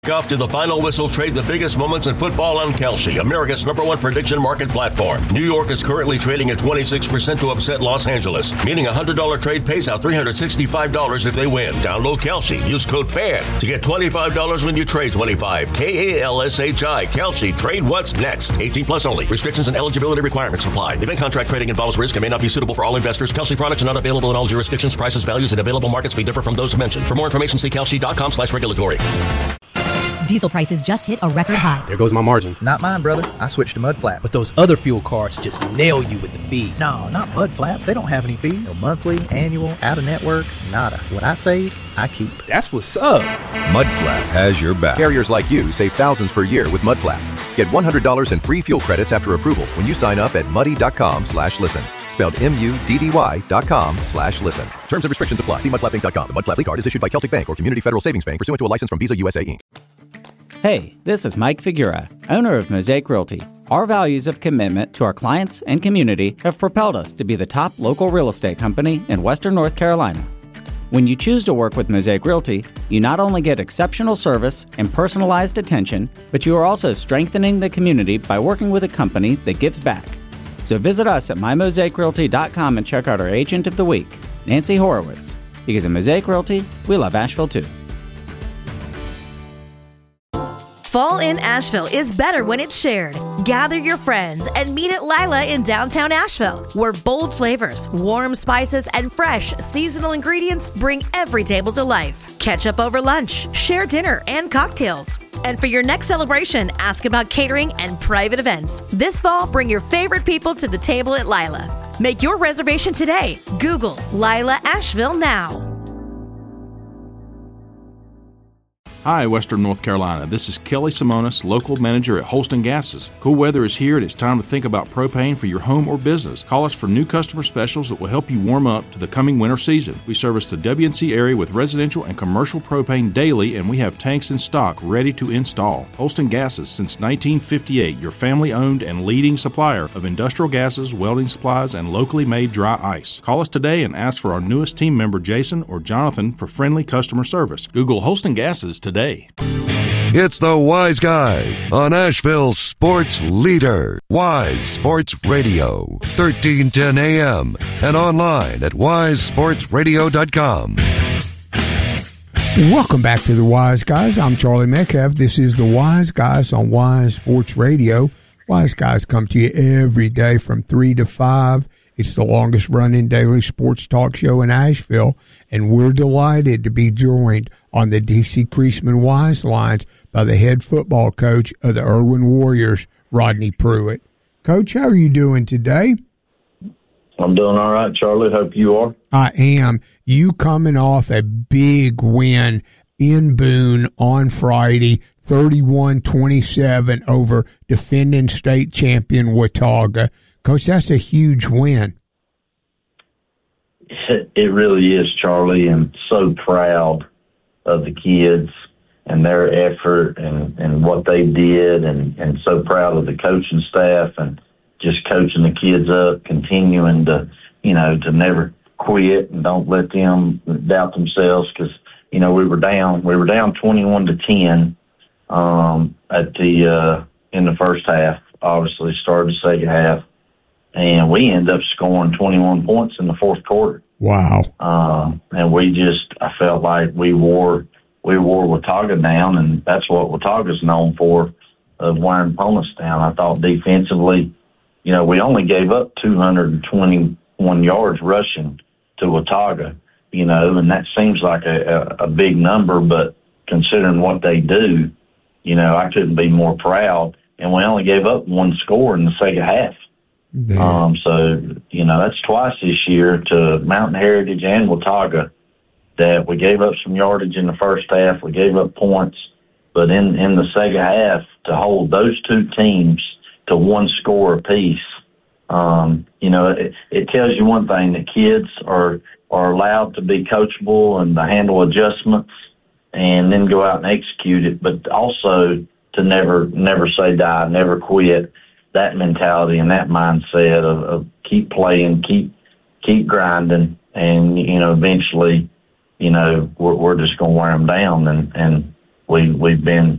Off to the final whistle trade the biggest moments in football on Kalshi, America's #1 prediction market platform. New York is currently trading at 26% to upset Los Angeles, meaning a $100 trade pays out $365 if they win. Download Kalshi. Use code FAN to get $25 when you trade 25. KALSHI. Kalshi. Trade what's next. 18 plus only. Restrictions and eligibility requirements apply. Event contract trading involves risk and may not be suitable for all investors. Kalshi products are not available in all jurisdictions. Prices, values, and available markets may differ from those mentioned. For more information, see kalshi.com/regulatory. Diesel prices just hit a record high. There goes my margin. Not mine, brother. I switched to Mudflap. But those other fuel cards just nail you with the fees. No, not Mudflap. They don't have any fees. No monthly, annual, out-of-network, nada. What I save, I keep. That's what's up. Mudflap has your back. Carriers like you save thousands per year with Mudflap. Get $100 in free fuel credits after approval when you sign up at muddy.com/listen. Spelled MUDDY.com/listen. Terms and restrictions apply. See mudflappinc.com. The Mudflap card is issued by Celtic Bank or Community Federal Savings Bank pursuant to a license from Visa USA Inc. Hey, this is Mike Figura, owner of Mosaic Realty. Our values of commitment to our clients and community have propelled us to be the top local real estate company in Western North Carolina. When you choose to work with Mosaic Realty, you not only get exceptional service and personalized attention, but you are also strengthening the community by working with a company that gives back. So visit us at mymosaicrealty.com and check out our Agent of the Week, Nancy Horowitz. Because at Mosaic Realty, we love Asheville too. Fall in Asheville is better when it's shared. Gather your friends and meet at Lila in downtown Asheville, where bold flavors, warm spices, and fresh seasonal ingredients bring every table to life. Catch up over lunch, share dinner and cocktails. And for your next celebration, ask about catering and private events. This fall, bring your favorite people to the table at Lila. Make your reservation today. Google Lila Asheville now. Hi, Western North Carolina. This is Kelly Simonis, local manager at Holston Gases. Cool weather is here and it's time to think about propane for your home or business. Call us for new customer specials that will help you warm up to the coming winter season. We service the WNC area with residential and commercial propane daily, and we have tanks in stock ready to install. Holston Gases, since 1958, your family-owned and leading supplier of industrial gases, welding supplies, and locally made dry ice. Call us today and ask for our newest team member, Jason or Jonathan, for friendly customer service. Google Holston Gases today. It's the Wise Guys on Asheville's sports leader, Wise Sports Radio, 1310 AM, and online at wisesportsradio.com. Welcome back to the Wise Guys. I'm Charlie Metcalf. This is the Wise Guys on Wise Sports Radio. Wise Guys come to you every day from 3 to 5. It's the longest running daily sports talk show in Asheville, and we're delighted to be joined on the D.C. Creasman Wise Lines by the head football coach of the Irwin Warriors, Rodney Pruitt. Coach, how are you doing today? I'm doing all right, Charlie. Hope you are. I am. You coming off a big win in Boone on Friday, 31-27 over defending state champion Watauga. Coach, that's a huge win. It really is, Charlie, and so proud of the kids and their effort and what they did, and so proud of the coaching staff and just coaching the kids up, continuing to, to never quit and don't let them doubt themselves, because, we were down 21-10 in the first half, obviously started the second half, and we ended up scoring 21 points in the fourth quarter. Wow. And I felt like we wore Watauga down, and that's what Watauga's known for, of wearing opponents down. I thought defensively, we only gave up 221 yards rushing to Watauga, and that seems like a big number, but considering what they do, I couldn't be more proud. And we only gave up one score in the second half. So, that's twice this year to Mountain Heritage and Watauga that we gave up some yardage in the first half. We gave up points, but in the second half, to hold those two teams to one score apiece, it tells you one thing: the kids are allowed to be coachable and to handle adjustments and then go out and execute it, but also to never say die, never quit. That mentality and that mindset of keep playing, keep grinding, and eventually, we're just going to wear them down, and we've been